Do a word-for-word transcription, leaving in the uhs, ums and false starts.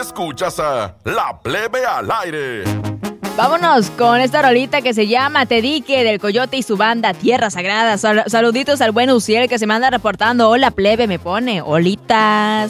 Escuchas a La Plebe al aire. Vámonos con esta rolita que se llama Te Dique, del Coyote y su banda Tierra Sagrada. Sal- saluditos al buen Uciel que se me anda reportando. Hola, plebe, me pone. Olitas.